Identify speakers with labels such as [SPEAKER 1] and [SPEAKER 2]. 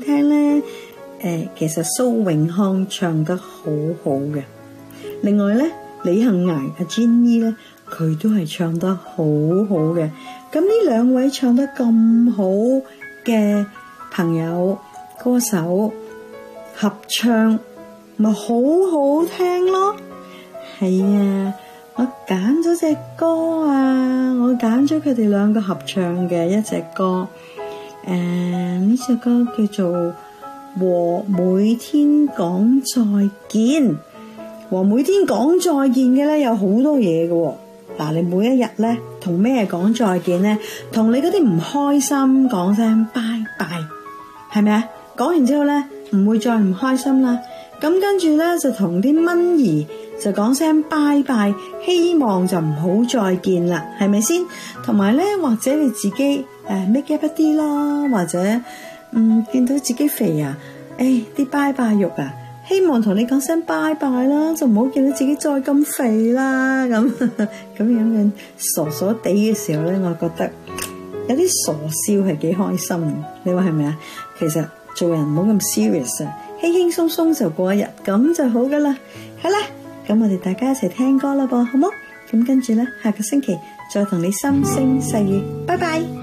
[SPEAKER 1] 聽咧？其實蘇永康唱得好好嘅。另外咧，李幸倪阿 Jenny 咧，佢都係唱得好好嘅。咁呢兩位唱得咁好嘅朋友歌手合唱，咪好好聽咯。係啊，我揀咗隻歌啊，我揀咗佢哋兩個合唱嘅一隻歌。呢隻歌叫做和每天講再見。和每天講再見嘅咧有好多嘢嘅。嗱，你每一日咧同咩講再見咧？同你嗰啲唔開心講聲拜拜，係咪啊？講完之後咧唔會再唔開心啦。咁跟住咧就同啲蚊兒就講聲拜拜，希望就唔好再見啦，係咪先？同埋咧，或者你自己make up 一啲啦，或者見到自己肥啊，啲拜拜肉啊，希望同你講聲拜拜啦，就唔好見到自己再咁肥啦，咁樣嘅傻傻地嘅時候咧，我覺得有啲傻笑係幾開心嘅，你話係咪啊？其實做人唔好咁 serious 啊，輕輕鬆鬆就過一日，咁就好噶啦。好啦，咁我哋大家一齊聽歌啦噃，好冇？咁跟住咧，下個星期再同你心聲細語，拜拜。